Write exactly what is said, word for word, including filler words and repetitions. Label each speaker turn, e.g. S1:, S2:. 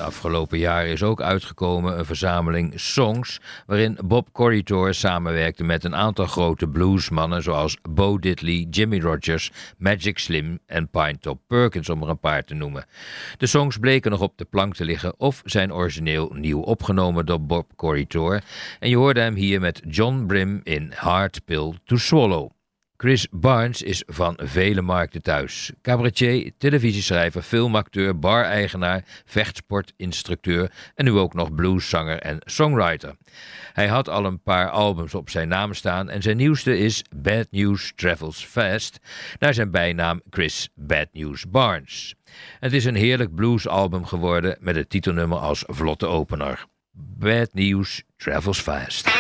S1: afgelopen jaren is ook uitgekomen een verzameling songs waarin Bob Corritore samenwerkte met een aantal grote bluesmannen zoals Bo Diddley, Jimmy Rogers, Magic Slim en Pinetop Perkins, om er een paar te noemen. De songs bleken nog op de plank te liggen of zijn origineel nieuw opgenomen door Bob Corritore en je hoorde hem hier met John Brim in Hard Pill to Swallow. Chris Barnes is van vele markten thuis. Cabaretier, televisieschrijver, filmacteur, bar-eigenaar, vechtsportinstructeur en nu ook nog blueszanger en songwriter. Hij had al een paar albums op zijn naam staan en zijn nieuwste is Bad News Travels Fast, naar zijn bijnaam Chris Bad News Barnes. Het is een heerlijk bluesalbum geworden met het titelnummer als vlotte opener. Bad News Travels Fast.